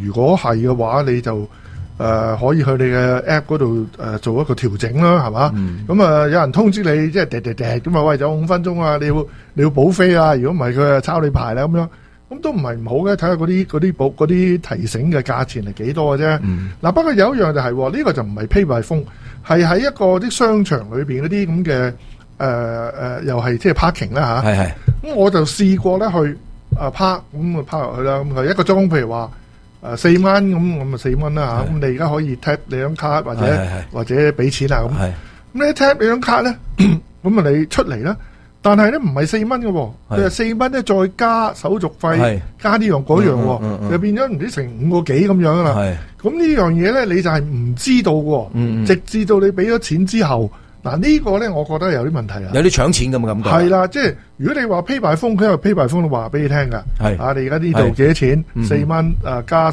如果係嘅話，你就可以去你嘅 app 嗰度做一個調整啦，係嘛？咁有人通知你，即係咁啊，喂，有5分鐘啊，你要補飛啊，如果唔係佢抄你牌啦咁樣，咁都唔係唔好嘅，睇下嗰啲提醒嘅價錢係幾多嘅啫。嗱，不過有一樣就係呢個就唔係 pay by phone，係喺一個啲商場裏邊嗰啲咁嘅又係即係 parking 啦嚇。係。咁我就試過咧去park，咁啊 park 入去啦，咁佢1個鐘，譬如話4蚊咁啊4蚊啦嚇。咁你而家可以 tap 你張卡或者俾錢啊咁。咁你 tap 你張卡咧，咁啊你出嚟啦。但係咧唔係4蚊嘅喎，佢係4蚊咧再加手續費，加呢樣嗰樣喎，就變咗唔知成5個幾咁樣啦。咁呢樣嘢咧你就係唔知道喎，直至到你俾咗錢之後，嗱呢個咧我覺得有啲問題啊， 有啲搶錢咁嘅感覺。 係啦，即係如果你話 pay by phone，佢有 pay by phone 都話俾你聽㗎。係啊，你而家呢度幾多錢？4蚊加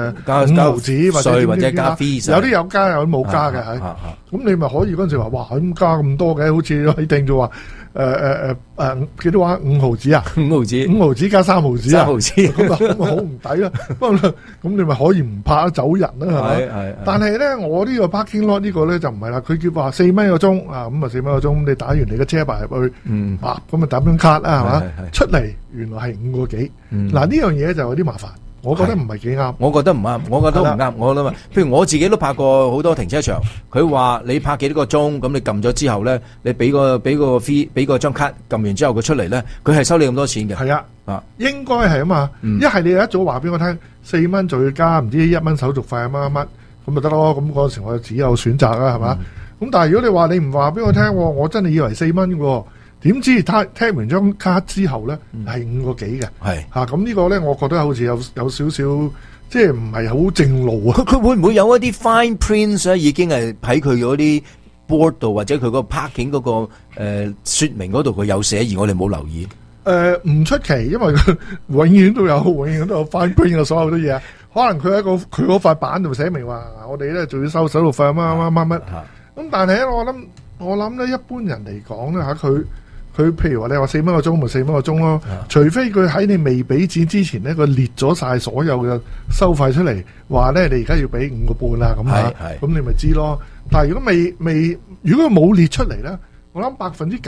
5毫子或者加 fees，有啲有加有啲冇加嘅係。咁你咪可以嗰陣時話，哇咁加咁多嘅，好似可以定咗話。幾多話5毫子啊？5毫子加3毫子啊？3毫子咁啊好唔抵啦！不過咁你咪可以唔拍走人啦，係咪？但係咧，我呢個 parking lot 呢個咧就唔係啦，佢叫話4蚊一個鐘啊，咁啊4蚊一個鐘，你打完你嘅車牌入去，咁啊打張卡啦，係嘛？出嚟原來係5個幾，嗱呢樣嘢就有啲麻煩。我覺得唔係幾啱， 我覺得唔啱，我覺得唔啱。我諗啊，譬如我自己都拍過好多停車場，佢話你拍幾多個鐘，咁你撳咗之後咧，你俾個 fee， 俾個張卡，撳完之後佢出嚟咧，佢係收你咁多錢嘅。係啊，應該係啊嘛。一係你一早話俾我聽，4蚊就要加唔知1蚊手續費乜乜，咁咪得咯。咁嗰陣時我就只有選擇啦，係嘛。咁但係如果你話你唔話俾我聽，我真係以為4蚊喎。點知聽完張卡之後咧係5個幾嘅，係嚇咁呢個咧，我覺得好似有少少即係唔係好正路啊！ 佢會唔會有一啲 fine print 咧？已經係喺佢嗰啲 board 度或者佢個 parking 嗰個説明嗰度佢有寫，而我哋冇留意。 唔出奇，因為佢永遠都有 fine print 嘅所有啲嘢。可能佢喺佢嗰塊板度寫明話，我哋咧仲要收手續費乜。咁但係咧，我諗咧，一般人嚟講咧嚇佢譬如話你話4蚊個鐘咪4蚊個鐘咯，除非佢喺你未俾錢之前咧，佢列咗晒所有嘅收費出嚟，話咧你而家要俾5個半啦咁嚇，咁你咪知咯。但係如果如果冇列出嚟咧，我諗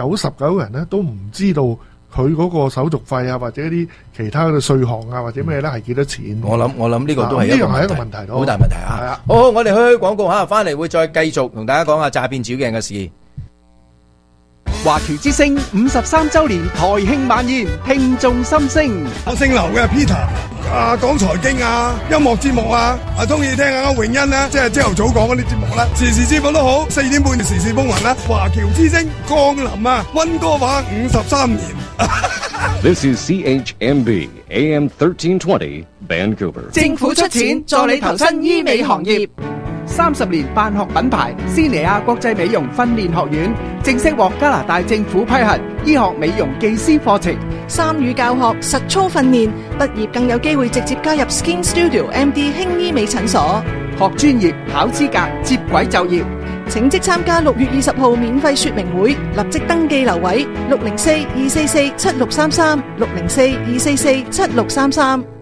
99%人咧都唔知道佢嗰個手續費啊，或者一啲其他嘅稅項啊，或者咩咧係幾多錢？我諗呢個都係一個問題咯，好大問題啊！係啊，好，我哋去廣告嚇，翻嚟會再繼續同大家講下詐騙照鏡嘅事。 華僑之聲53周年台慶晚宴，聽眾心聲。 我姓劉嘅 Peter，講財經啊，音樂節目啊，中意聽下詠欣啦，即係朝頭早講嗰啲節目啦，時事節目都好，4點半時事風雲啦。華僑之聲降臨啊，溫哥華53年。 This is CHMB AM 1320 Vancouver。 政府出錢助你投身醫美行業。30年辦學品牌斯尼亞國際美容訓練學院正式獲加拿大政府批核醫學美容技師課程， 參與教學實操訓練，畢業更有機會直接加入 Skin Studio MD 輕醫美診所， 學專業考資格接軌就業。 請即參加6月20號免費說明會，立即登記留位604-244-7633 604-244-7633。